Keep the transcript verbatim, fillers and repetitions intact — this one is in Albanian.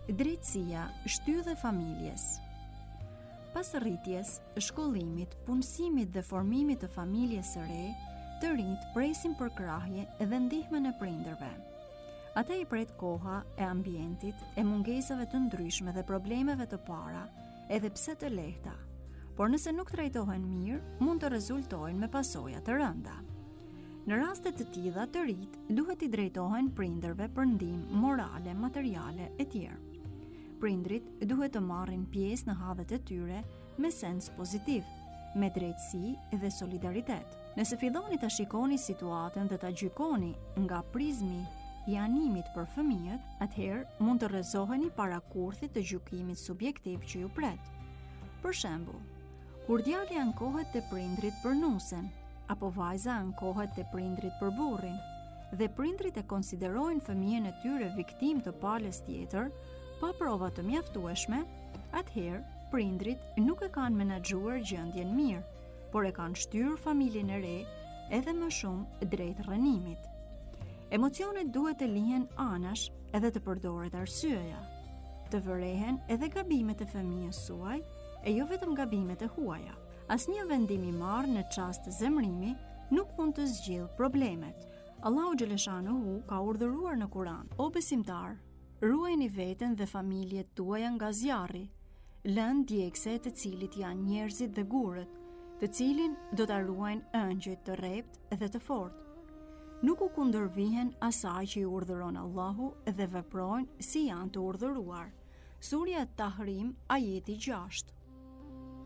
Drejtësia shtyllë familjes. Pas rritjes, shkollimit, punësimit dhe formimit të familjes së re, të rinjt presin për krahje dhe ndihmën e prindërve. Ata i pret koha e ambientit, e mungesave të ndryshme dhe problemeve të para, edhe pse të lehta, por nëse nuk trajtohen mirë, mund të rezultojnë me pasoja të rënda. Në raste të tilla, të rinjt duhet i drejtohen prindërve për ndihmë morale, materiale e tjerë. Prindrit duhet të marrin pjesë në hadhet e tyre me sens pozitiv, me drejtësi dhe solidaritet. Nëse filloni të shikoni situatën dhe të gjykoni nga prizmi i animit për fëmijët, atëherë mund të rrëzoheni para kurthit të gjykimit subjektiv që ju pret. Për shembull, kur djali ankohet te prindrit për nusen, apo vajza ankohet te prindrit për burrin, dhe prindrit e konsiderojnë fëmijën e tyre viktim të palës tjetër, pa prova të mjaftueshme, atëherë prindrit nuk e kanë menaxhuar gjendjen mirë, por e kanë shtyrë familjen e re edhe më shumë drejt rrënimit. Emocionet duhet të lihen anash edhe të përdoret arsyeja, të vërehen edhe gabimet e fëmijës suaj, e jo vetëm gabimet e huaja. Asnjë vendim i marrë në çast të zemrimi nuk mund të zgjidhë problemet. Allahu xhaleshanuhu ka urdhëruar në Kur'an: O besimtar, ruajini veten dhe familjet tuaja nga zjarri, lënë djegse të cilit janë njerëzit dhe gurët, të cilin do ta ruajnë ëngjëjt të rrept dhe të fortë. Nuk u kundërvihen asaj që i urdhëron Allahu dhe veprojnë si janë të urdhëruar. Surja Tahrim, ajeti gjashtë.